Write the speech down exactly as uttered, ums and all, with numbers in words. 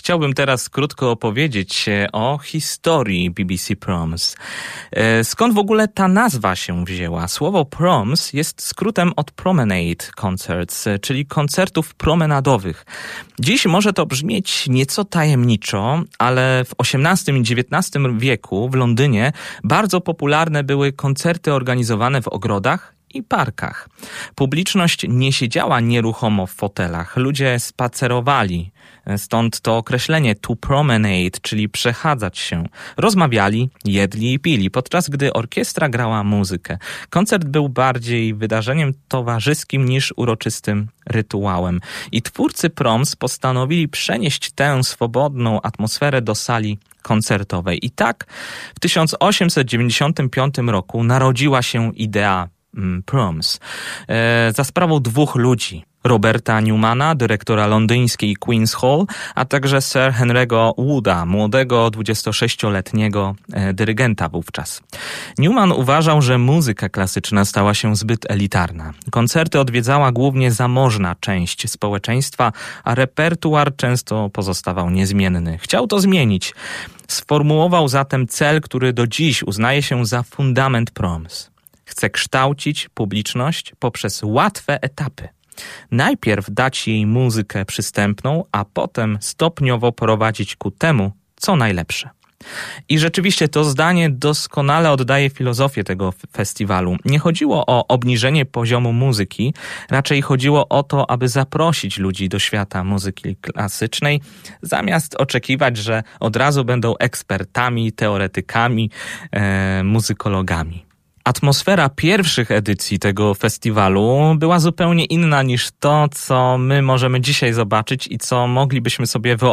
chciałbym teraz krótko opowiedzieć o historii B B C Proms. Skąd w ogóle ta nazwa się wzięła? Słowo Proms jest skrótem od Promenade Concerts, czyli koncertów promenadowych. Dziś może to brzmieć nieco tajemniczo, ale w osiemnastym i dziewiętnastym wieku w Londynie bardzo popularne były koncerty organizowane w ogrodach i parkach. Publiczność nie siedziała nieruchomo w fotelach, ludzie spacerowali. Stąd to określenie to promenade, czyli przechadzać się. Rozmawiali, jedli i pili, podczas gdy orkiestra grała muzykę. Koncert był bardziej wydarzeniem towarzyskim niż uroczystym rytuałem. I twórcy Proms postanowili przenieść tę swobodną atmosferę do sali koncertowej. I tak w tysiąc osiemset dziewięćdziesiątym piątym roku narodziła się idea Proms. E, za sprawą dwóch ludzi. Roberta Newmana, dyrektora londyńskiej Queen's Hall, a także Sir Henry'ego Wooda, młodego dwudziestosześcioletniego e, dyrygenta wówczas. Newman uważał, że muzyka klasyczna stała się zbyt elitarna. Koncerty odwiedzała głównie zamożna część społeczeństwa, a repertuar często pozostawał niezmienny. Chciał to zmienić. Sformułował zatem cel, który do dziś uznaje się za fundament Proms. Chce kształcić publiczność poprzez łatwe etapy. Najpierw dać jej muzykę przystępną, a potem stopniowo prowadzić ku temu, co najlepsze. I rzeczywiście to zdanie doskonale oddaje filozofię tego festiwalu. Nie chodziło o obniżenie poziomu muzyki, raczej chodziło o to, aby zaprosić ludzi do świata muzyki klasycznej, zamiast oczekiwać, że od razu będą ekspertami, teoretykami, e, muzykologami. Atmosfera pierwszych edycji tego festiwalu była zupełnie inna niż to, co my możemy dzisiaj zobaczyć i co moglibyśmy sobie wyobrazić